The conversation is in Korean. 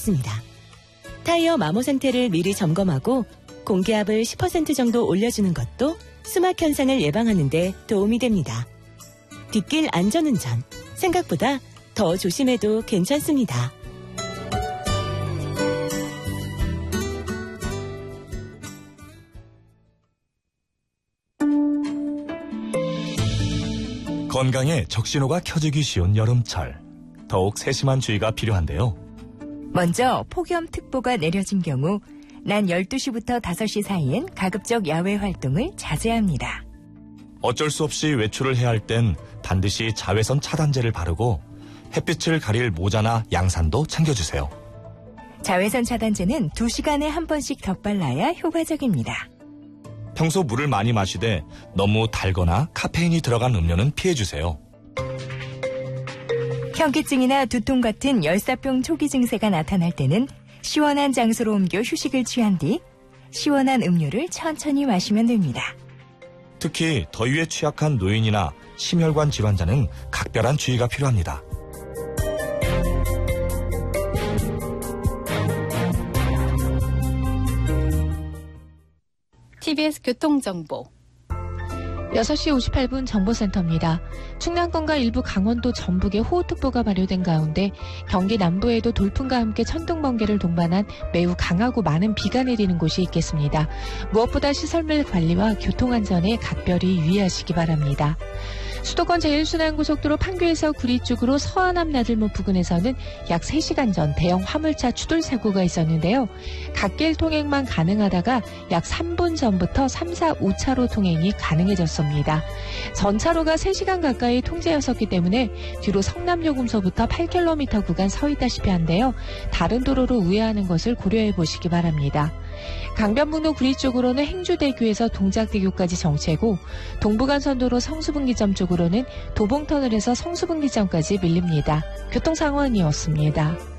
있습니다. 타이어 마모 상태를 미리 점검하고 공기압을 10% 정도 올려주는 것도 수막 현상을 예방하는 데 도움이 됩니다. 뒷길 안전운전, 생각보다 더 조심해도 괜찮습니다. 건강에 적신호가 켜지기 쉬운 여름철. 더욱 세심한 주의가 필요한데요. 먼저 폭염특보가 내려진 경우 낮 12시부터 5시 사이엔 가급적 야외 활동을 자제해야 합니다. 어쩔 수 없이 외출을 해야 할 땐 반드시 자외선 차단제를 바르고 햇빛을 가릴 모자나 양산도 챙겨주세요. 자외선 차단제는 2시간에 한 번씩 덧발라야 효과적입니다. 평소 물을 많이 마시되 너무 달거나 카페인이 들어간 음료는 피해주세요. 현기증이나 두통 같은 열사병 초기 증세가 나타날 때는 시원한 장소로 옮겨 휴식을 취한 뒤 시원한 음료를 천천히 마시면 됩니다. 특히 더위에 취약한 노인이나 심혈관 질환자는 각별한 주의가 필요합니다. TBS 교통정보 6시 58분 정보센터입니다. 충남권과 일부 강원도 전북에 호우특보가 발효된 가운데 경기 남부에도 돌풍과 함께 천둥, 번개를 동반한 매우 강하고 많은 비가 내리는 곳이 있겠습니다. 무엇보다 시설물 관리와 교통안전에 각별히 유의하시기 바랍니다. 수도권 제1순환고속도로 판교에서 구리 쪽으로 서안암 나들목 부근에서는 약 3시간 전 대형 화물차 추돌 사고가 있었는데요. 갓길 통행만 가능하다가 약 3분 전부터 3, 4, 5차로 통행이 가능해졌습니다. 전차로가 3시간 가까이 통제였었기 때문에 뒤로 성남요금소부터 8km 구간 서 있다시피 한데요. 다른 도로로 우회하는 것을 고려해 보시기 바랍니다. 강변북로 구리 쪽으로는 행주대교에서 동작대교까지 정체고 동부간선도로 성수분기점 쪽으로는 도봉터널에서 성수분기점까지 밀립니다. 교통상황이었습니다.